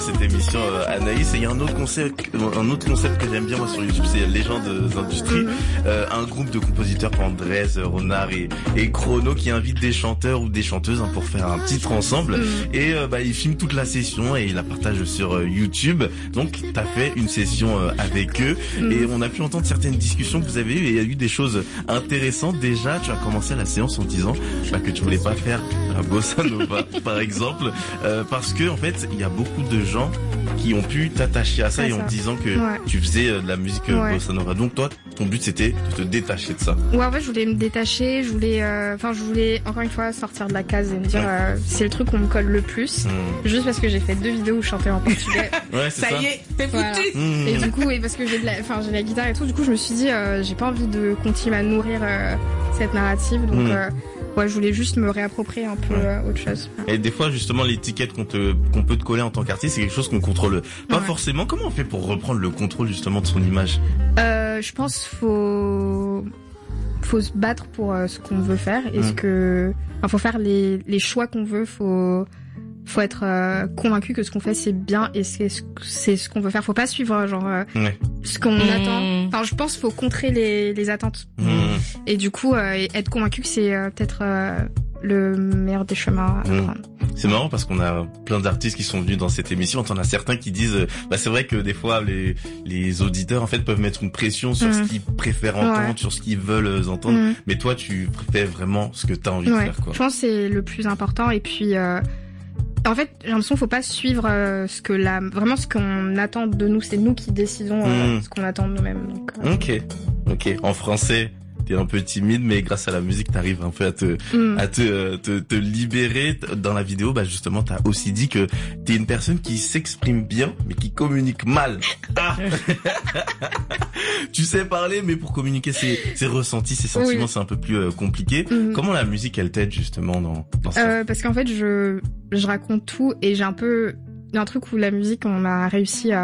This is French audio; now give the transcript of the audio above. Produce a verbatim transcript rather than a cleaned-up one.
cette émission, euh, Anaïs. Et il y a un autre concept, un autre concept que j'aime bien moi sur YouTube, c'est Légendes d'Industrie. Mm-hmm. Euh, un groupe de compositeurs, Andrés, Ronard et, et Chrono, qui invitent des chanteurs ou des chanteuses hein, pour faire un titre ensemble. Mm-hmm. Et euh, bah ils filment toute la session et ils la partagent sur euh, YouTube. Donc t'as fait une session euh, avec eux mm-hmm. et on a pu entendre certaines discussions que vous avez eues et il y a eu des choses intéressantes. Déjà, tu as commencé la séance en disant bah, que tu voulais pas faire un bossa nova, par exemple, euh, parce que en fait, il y a beaucoup de gens qui ont pu t'attacher à ça c'est et ça. En disant que ouais. tu faisais euh, de la musique euh, ouais. bossa nova. Donc toi, ton but c'était de te détacher de ça. Ouais, en fait, je voulais me détacher, je voulais, enfin, euh, je voulais encore une fois sortir de la case et me dire, ouais. euh, c'est le truc qu'on me colle le plus, mmh. juste parce que j'ai fait deux vidéos où je chantais en portugais. ouais, c'est ça, ça y est, t'es voilà. foutu. Mmh. Et du coup, et parce que j'ai de la, enfin, j'ai la guitare et tout, du coup, je me suis dit, euh, j'ai pas envie de continuer à nourrir euh, cette narrative, donc. Mmh. Euh, Ouais, je voulais juste me réapproprier un peu ouais. euh, autre chose. Et des fois, justement, l'étiquette qu'on te, qu'on peut te coller en tant qu'artiste, c'est quelque chose qu'on contrôle pas ouais. forcément. Comment on fait pour reprendre le contrôle, justement, de son image? Euh, je pense faut, faut se battre pour euh, ce qu'on veut faire et mmh. ce que, enfin, faut faire les, les choix qu'on veut, faut, faut être euh, convaincu que ce qu'on fait c'est bien et c'est ce, c'est ce qu'on veut faire. Faut pas suivre genre euh, ouais. ce qu'on mmh. attend. Enfin, je pense faut contrer les, les attentes mmh. et du coup euh, être convaincu que c'est euh, peut-être euh, le meilleur des chemins à mmh. prendre. C'est marrant parce qu'on a plein d'artistes qui sont venus dans cette émission. On en a certains qui disent, bah c'est vrai que des fois les les auditeurs en fait peuvent mettre une pression sur mmh. ce qu'ils préfèrent entendre, ouais. sur ce qu'ils veulent entendre. Mmh. Mais toi, tu préfères vraiment ce que t'as envie ouais. de faire, quoi. Je pense que c'est le plus important. Et puis euh, en fait, j'ai l'impression qu'il faut pas suivre euh, ce que la, vraiment ce qu'on attend de nous. C'est nous qui décidons euh, mmh. ce qu'on attend de nous-mêmes. Donc, euh... Ok, ok. En français, t'es un peu timide, mais grâce à la musique, t'arrives un peu à te, mmh. à te, euh, te, te libérer. Dans la vidéo, bah justement, t'as aussi dit que t'es une personne qui s'exprime bien, mais qui communique mal. Ah tu sais parler, mais pour communiquer ses, ses ressentis, ses sentiments, oui. c'est un peu plus euh, compliqué. Mmh. Comment la musique, elle t'aide justement dans, dans ça? euh, Parce qu'en fait, je, je raconte tout et j'ai un peu, il y a un truc où la musique, on a réussi à